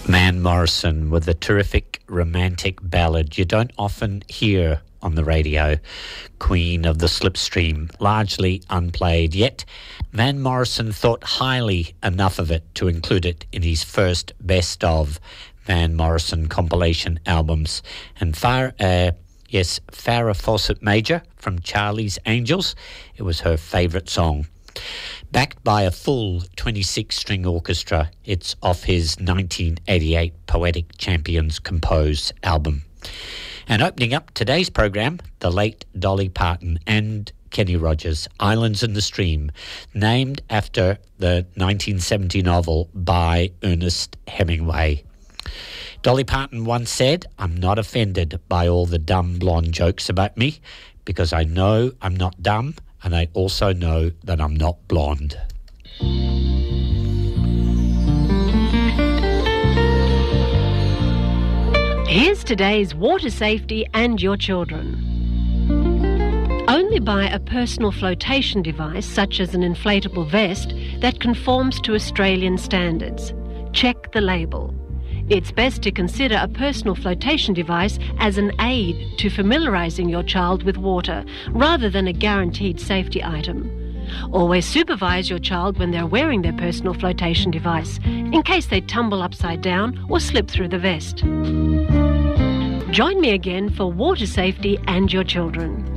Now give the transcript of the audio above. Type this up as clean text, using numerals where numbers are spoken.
Van Morrison with a terrific romantic ballad you don't often hear on the radio, Queen of the Slipstream, largely unplayed, yet Van Morrison thought highly enough of it to include it in his first Best of Van Morrison compilation albums. And Farrah Fawcett Major from Charlie's Angels, it was her favourite song. Backed by a full 26-string orchestra, it's off his 1988 Poetic Champions Compose album. And opening up today's program, the late Dolly Parton and Kenny Rogers, Islands in the Stream, named after the 1970 novel by Ernest Hemingway. Dolly Parton once said, "I'm not offended by all the dumb blonde jokes about me because I know I'm not dumb, and I also know that I'm not blonde." Here's today's water safety and your children. Only buy a personal flotation device, such as an inflatable vest, that conforms to Australian standards. Check the label. It's best to consider a personal flotation device as an aid to familiarising your child with water, rather than a guaranteed safety item. Always supervise your child when they're wearing their personal flotation device, in case they tumble upside down or slip through the vest. Join me again for water safety and your children.